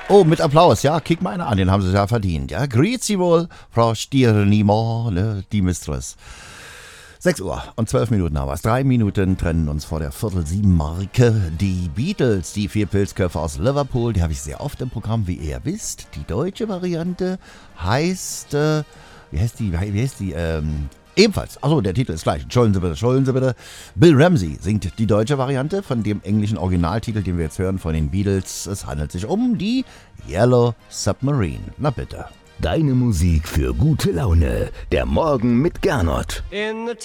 Oh, mit Applaus, ja, kick mal einer an, den haben sie ja verdient. Ja, grüezi wohl, Frau Stirnimore, die Mistress. 6 Uhr und 12 Minuten haben wir es. 3 Minuten trennen uns vor der Viertel-7-Marke. Die Beatles, die 4 Pilzköpfe aus Liverpool, die habe ich sehr oft im Programm, wie ihr wisst. Die deutsche Variante heißt, wie heißt die, ebenfalls, achso, der Titel ist gleich, entschuldigen Sie bitte. Bill Ramsey singt die deutsche Variante von dem englischen Originaltitel, den wir jetzt hören von den Beatles. Es handelt sich um die Yellow Submarine. Na bitte. Deine Musik für gute Laune. Der Morgen mit Gernot. In the